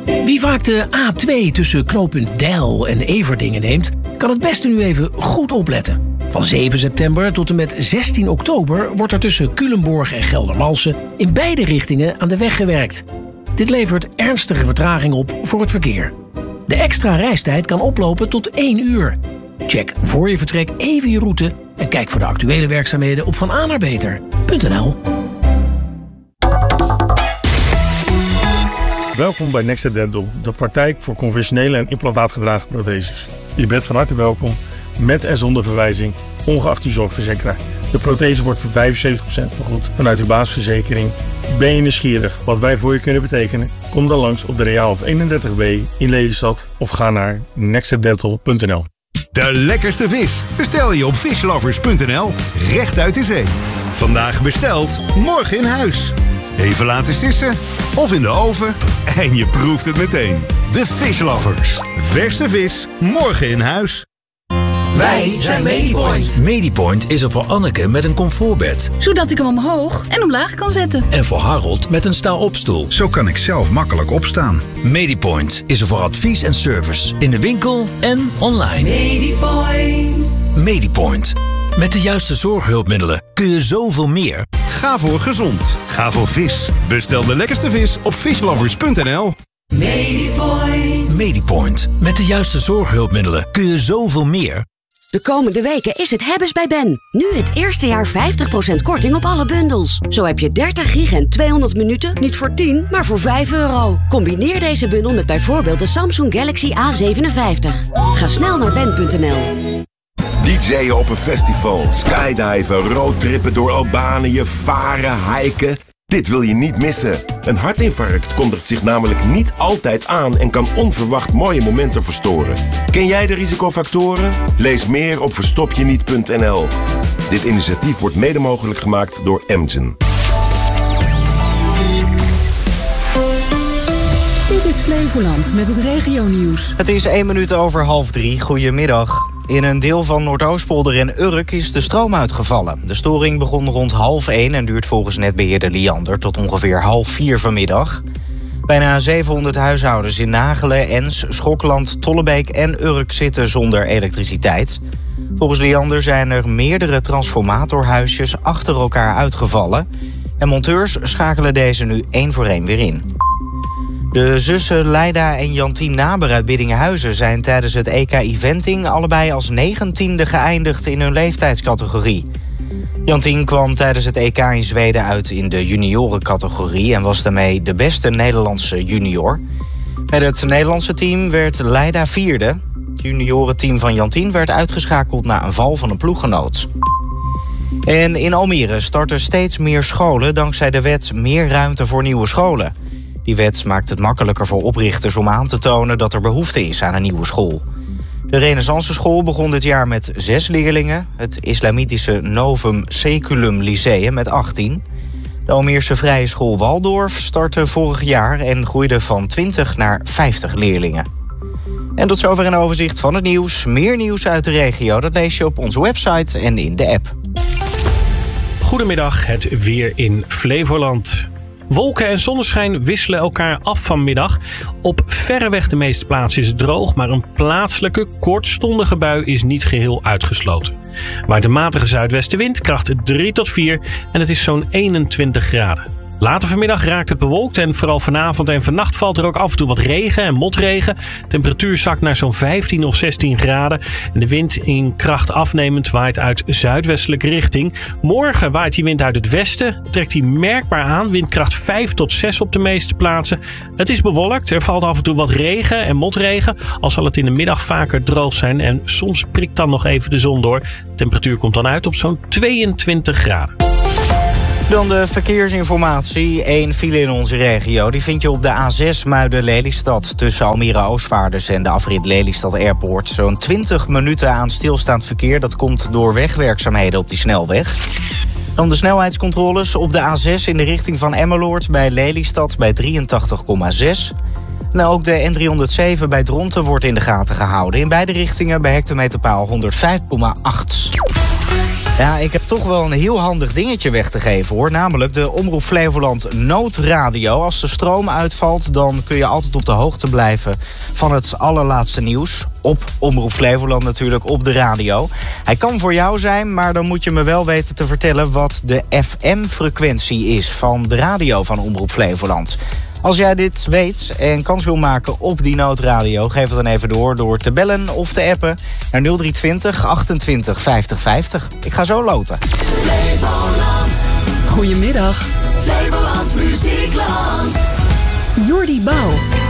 Wie vaak de A2 tussen knooppunt Deil en Everdingen neemt, kan het beste nu even goed opletten. Van 7 september tot en met 16 oktober wordt er tussen Culemborg en Geldermalsen in beide richtingen aan de weg gewerkt. Dit levert ernstige vertraging op voor het verkeer. De extra reistijd kan oplopen tot 1 uur. Check voor je vertrek even je route en kijk voor de actuele werkzaamheden op vananaarbeter.nl. Welkom bij Next Dental, de praktijk voor conventionele en implantaatgedragen protheses. Je bent van harte welkom, met en zonder verwijzing, ongeacht uw zorgverzekeraar. De prothese wordt voor 75% vergoed vanuit uw basisverzekering. Ben je nieuwsgierig wat wij voor je kunnen betekenen? Kom dan langs op de Reaalhof 31B in Lelystad of ga naar nextdental.nl. De lekkerste vis bestel je op fishlovers.nl, recht uit de zee. Vandaag besteld, morgen in huis. Even laten sissen of in de oven en je proeft het meteen. De Fishlovers. Verse vis, morgen in huis. Wij zijn Medipoint. Medipoint is er voor Anneke met een comfortbed. Zodat ik hem omhoog en omlaag kan zetten. En voor Harold met een sta-opstoel. Zo kan ik zelf makkelijk opstaan. Medipoint is er voor advies en service. In de winkel en online. Medipoint. Medipoint. Met de juiste zorghulpmiddelen kun je zoveel meer. Ga voor gezond. Ga voor vis. Bestel de lekkerste vis op fishlovers.nl. Medipoint. Medipoint. Met de juiste zorghulpmiddelen kun je zoveel meer. De komende weken is het hebbes bij Ben. Nu het eerste jaar 50% korting op alle bundels. Zo heb je 30 gig en 200 minuten niet voor 10, maar voor €5. Combineer deze bundel met bijvoorbeeld de Samsung Galaxy A57. Ga snel naar ben.nl. DJ'en op een festival, skydiven, roadtrippen door Albanië, varen, hiken. Dit wil je niet missen. Een hartinfarct kondigt zich namelijk niet altijd aan en kan onverwacht mooie momenten verstoren. Ken jij de risicofactoren? Lees meer op verstopjeniet.nl. Dit initiatief wordt mede mogelijk gemaakt door Amgen. Dit is Flevoland met het regionieuws. Het is 1 minuut over 2:30. Goedemiddag. In een deel van Noordoostpolder en Urk is de stroom uitgevallen. De storing begon rond 1:30 en duurt volgens netbeheerder Liander tot ongeveer 3:30 vanmiddag. Bijna 700 huishoudens in Nagelen, Ens, Schokland, Tollebeek en Urk zitten zonder elektriciteit. Volgens Liander zijn er meerdere transformatorhuisjes achter elkaar uitgevallen. En monteurs schakelen deze nu 1 voor 1 weer in. De zussen Leida en Jantien Naber uit Biddinghuizen zijn tijdens het EK Eventing allebei als 19e geëindigd in hun leeftijdscategorie. Jantien kwam tijdens het EK in Zweden uit in de juniorencategorie en was daarmee de beste Nederlandse junior. Met het Nederlandse team werd Leida 4e. Het juniorenteam van Jantien werd uitgeschakeld na een val van een ploeggenoot. En in Almere starten steeds meer scholen dankzij de wet Meer ruimte voor nieuwe scholen. Die wet maakt het makkelijker voor oprichters om aan te tonen dat er behoefte is aan een nieuwe school. De Renaissance School begon dit jaar met 6 leerlingen. Het islamitische Novum Seculum Lyceum met 18. De Almeerse Vrije School Waldorf startte vorig jaar en groeide van 20 naar 50 leerlingen. En tot zover een overzicht van het nieuws. Meer nieuws uit de regio, dat lees je op onze website en in de app. Goedemiddag, het weer in Flevoland. Wolken en zonneschijn wisselen elkaar af vanmiddag. Op verreweg de meeste plaatsen is het droog, maar een plaatselijke kortstondige bui is niet geheel uitgesloten. Waait een matige zuidwestenwind, kracht 3 tot 4 en het is zo'n 21 graden. Later vanmiddag raakt het bewolkt en vooral vanavond en vannacht valt er ook af en toe wat regen en motregen. Temperatuur zakt naar zo'n 15 of 16 graden. En de wind in kracht afnemend waait uit zuidwestelijke richting. Morgen waait die wind uit het westen, trekt die merkbaar aan. Windkracht 5 tot 6 op de meeste plaatsen. Het is bewolkt, er valt af en toe wat regen en motregen. Al zal het in de middag vaker droog zijn en soms prikt dan nog even de zon door. De temperatuur komt dan uit op zo'n 22 graden. Dan de verkeersinformatie. 1 file in onze regio. Die vind je op de A6 Muiden-Lelystad. Tussen Almere-Oostvaarders en de afrit Lelystad Airport. Zo'n 20 minuten aan stilstaand verkeer. Dat komt door wegwerkzaamheden op die snelweg. Dan de snelheidscontroles op de A6 in de richting van Emmeloord bij Lelystad bij 83,6. Nou, ook de N307 bij Dronten wordt in de gaten gehouden. In beide richtingen bij hectometerpaal 105,8. Ja, ik heb toch wel een heel handig dingetje weg te geven, hoor. Namelijk de Omroep Flevoland noodradio. Als de stroom uitvalt, dan kun je altijd op de hoogte blijven van het allerlaatste nieuws. Op Omroep Flevoland natuurlijk, op de radio. Hij kan voor jou zijn, maar dan moet je me wel weten te vertellen wat de FM-frequentie is van de radio van Omroep Flevoland. Als jij dit weet en kans wil maken op die noodradio, geef het dan even door te bellen of te appen naar 0320 28 50 50. Ik ga zo loten. Flevoland. Goedemiddag. Flevoland Muziekland. Jordi Bouw.